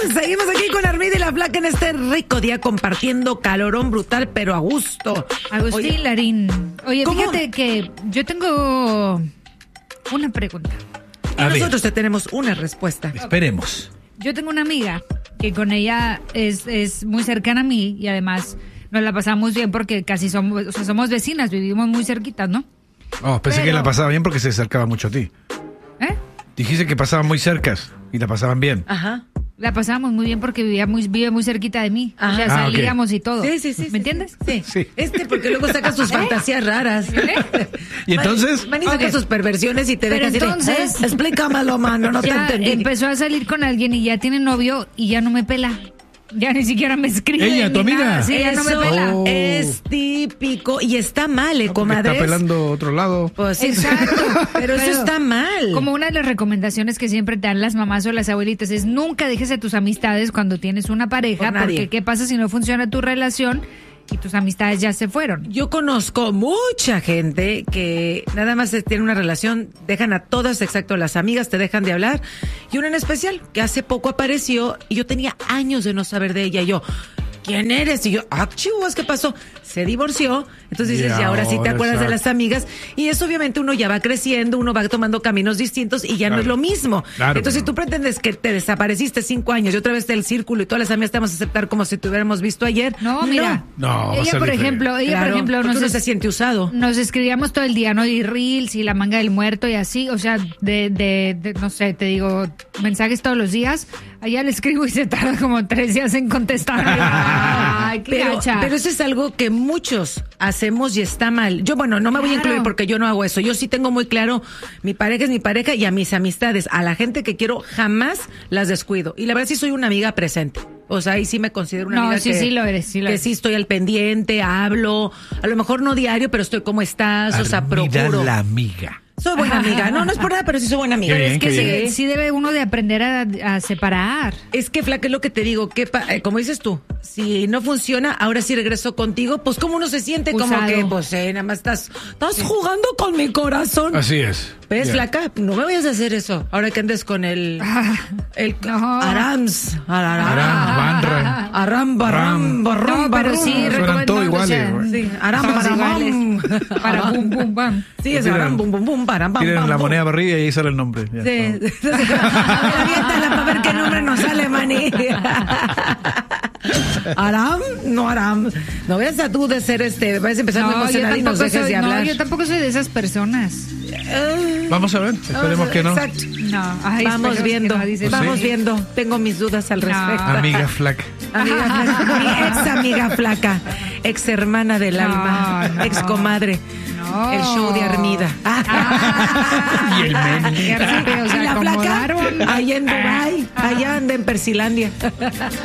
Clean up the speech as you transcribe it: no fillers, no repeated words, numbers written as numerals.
Seguimos aquí con Armida y la Flaca en este rico día compartiendo calorón brutal, pero a gusto. Agustín Larín. Oye, ¿cómo? fíjate que yo tengo una pregunta. Y nosotros te tenemos una respuesta. Esperemos. Yo tengo una amiga que con ella es muy cercana a mí y además nos la pasamos bien porque casi somos vecinas, vivimos muy cerquitas, ¿no? Oh, pensé que la pasaba bien porque se acercaba mucho a ti. ¿Eh? Dijiste que pasaban muy cercas y la pasaban bien. Ajá. La pasábamos muy bien porque vive muy cerquita de mí. Ajá. O sea, salíamos y todo. Sí. ¿Me entiendes? Sí. Sí. Porque luego saca sus fantasías raras. ¿Y entonces? Manny saca sus perversiones y te deja así de, entonces- explícamelo, mano, no te Ya entendí. empezó a salir con alguien y ya tiene novio y ya no me pela. Ya ni siquiera me escribe. Ella, tu ni amiga. nada. Sí, ya no me Eso pela. Oh. es típico y está mal, Porque comadres. está pelando otro lado. Pues sí, Exacto. pero eso está mal. Como una de las recomendaciones que siempre te dan las mamás o las abuelitas es nunca dejes a tus amistades cuando tienes una pareja, Por nadie. porque ¿qué pasa si no funciona tu relación y tus amistades ya se fueron? Yo conozco mucha gente que nada más tiene una relación, dejan a todas, exacto, las amigas te dejan de hablar. Y una en especial, que hace poco apareció y yo tenía años de no saber de ella. Y yo, ¿quién eres? Y yo, chivos, ¿qué pasó? Se divorció. Entonces dices, Y y ahora sí te ahora, acuerdas de exacto. las amigas. Y eso obviamente uno ya va creciendo, uno va tomando caminos distintos y ya no Claro. es lo mismo. Claro, Entonces, si pero- tú pretendes que te desapareciste 5 años y otra vez del círculo y todas las amigas te vamos a aceptar como si te hubiéramos visto ayer. No, mira. No, va a ella, ser por diferente. ejemplo, Claro, porque nos, uno se siente usado. nos escribíamos todo el día, ¿no? Y reels y la manga del muerto y así, o sea, no sé, te digo, mensajes todos los días. Allá le escribo y se tarda como 3 días en contestar. Ay, qué gacha. Pero eso es algo que muchos hacemos y está mal. Yo, bueno, no me voy a Claro. incluir porque yo no hago eso. Yo sí tengo muy claro, mi pareja es mi pareja y a mis amistades, a la gente que quiero, jamás las descuido. Y la verdad sí soy una amiga presente. O sea, ahí sí me considero una No, amiga sí, que, sí lo eres, sí lo que eres. sí estoy al pendiente, hablo, a lo mejor no diario, pero estoy ¿cómo estás? O sea, Armida procuro. la amiga. Soy buena amiga. No es por nada, pero sí soy buena amiga. Qué bien, Es que qué sí, bien. Sí debe uno de aprender a separar. es que, Flaca, es lo que te digo, que como dices tú, si no funciona, ahora sí regreso contigo, pues como uno se siente como Usado. que, pues, nada más estás jugando con mi corazón. Así es. ¿Ves, Ya. Flaca? No me vayas a hacer eso. Ahora que andes con el No. Arams. Banra. Aram, barram, barrum, No, pero barrum. sí, Suenan recuerdo, todo o iguales, sea, güey. Sí, aram, todos baram, iguales. bam. Para bum, bum, bam. Sí, es Tiran- aram, bum, bum, bum, baram, bam, Tienen bam, la bum. moneda barriga y ahí sale el nombre. Ya. Sí. A ver, aviéntala para ver qué nombre nos sale, maní. Aram, no Aram. No vayas a tú de ser vas a empezar a emocionar y nos dejes de hablar. No, yo tampoco soy de esas personas. Vamos a ver, esperemos que no. Exacto. No, ay, Vamos esperemos viendo, que no, dices. vamos Sí. viendo. Tengo mis dudas al No. respecto. Amiga flaca. Amiga flaca, mi ex amiga flaca, ex hermana del No, alma, no. ex comadre. No. El show de Armida. Y el men. Qué rápido Y se la flaca, acomodaron. allá en Dubái, allá anda en Persilandia.